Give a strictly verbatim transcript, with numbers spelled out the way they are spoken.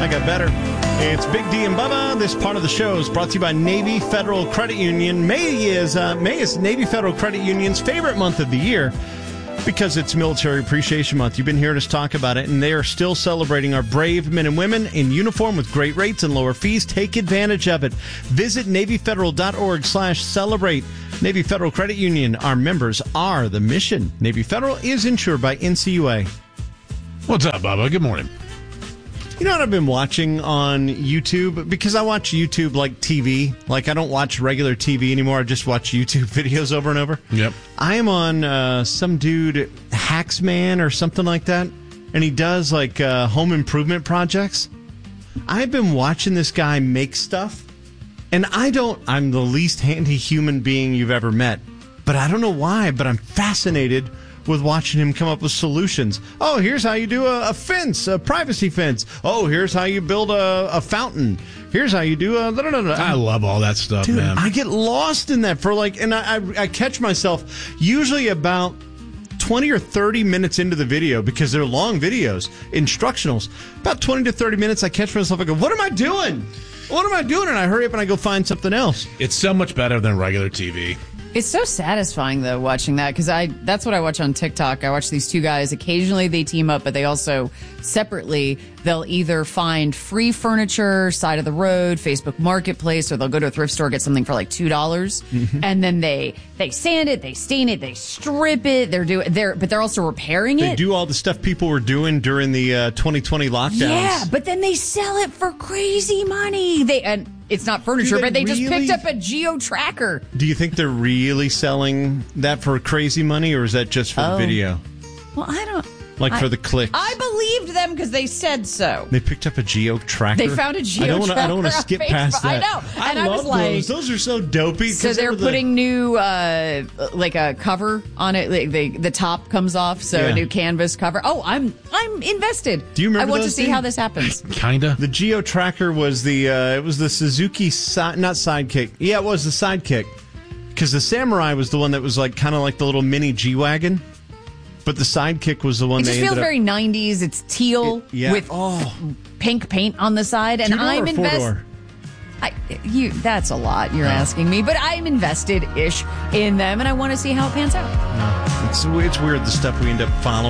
I got better. It's Big D and Bubba. This part of the show is brought to you by Navy Federal Credit Union. May is uh, May is Navy Federal Credit Union's favorite month of the year because it's Military Appreciation Month. You've been hearing us talk about it, and they are still celebrating our brave men and women in uniform with great rates and lower fees. Take advantage of it. Visit NavyFederal.org slash celebrate. Navy Federal Credit Union. Our members are the mission. Navy Federal is insured by N C U A. What's up, Bubba? Good morning. You know what I've been watching on YouTube? Because I watch YouTube like T V. Like, I don't watch regular T V anymore. I just watch YouTube videos over and over. Yep. I am on uh, some dude, Hacksman or something like that, and he does, like, uh, home improvement projects. I've been watching this guy make stuff, and I don't... I'm the least handy human being you've ever met. But I don't know why, but I'm fascinated with watching him come up with solutions. Oh, here's how you do a, a fence, a privacy fence. Oh, here's how you build a, a fountain. Here's how you do a... Blah, blah, blah. I love all that stuff, Dude, man. I get lost in that for like... And I, I, I catch myself usually about twenty or thirty minutes into the video, because they're long videos, instructionals. About twenty to thirty minutes, I catch myself, I go, what am I doing? What am I doing? And I hurry up and I go find something else. It's so much better than regular T V. It's so satisfying, though, watching that, because I that's what I watch on TikTok. I watch these two guys. Occasionally they team up, but they also, separately, they'll either find free furniture, side of the road, Facebook Marketplace, or they'll go to a thrift store, get something for like two dollars, mm-hmm. and then they they sand it, they stain it, they strip it, they're doing, they're but they're also repairing They it. do all the stuff people were doing during the uh, twenty twenty lockdowns. Yeah, but then they sell it for crazy money. They and it's not furniture, they but they really? just picked up a geo tracker. Do you think they're really selling that for crazy money, or is that just for Oh. the video? Well, I don't... Like I, for the clicks? I believed them because they said so. They picked up a geo tracker. They found a geo I don't wanna, tracker I don't want to on skip Facebook. past that. I know. And I, I love was like, those. Those are so dopey. So they're the, putting new, uh, like a cover on it. Like they, the top comes off, so Yeah. a new canvas cover. Oh, I'm I'm invested. Do you remember I want those to see things? how this happens. Kinda. The geo tracker was the uh, it was the Suzuki si- not sidekick. Yeah, it was the sidekick, because the Samurai was the one that was like kind of like the little mini G wagon. But the sidekick was the one It they just feels ended very up... nineties. It's teal It- yeah. with Oh. pink paint on the side, and Two-door I'm or invested. four-door? I, you, that's a lot you're asking me, but I'm invested-ish in them, and I want to see how it pans out. It's, it's weird the stuff we end up following.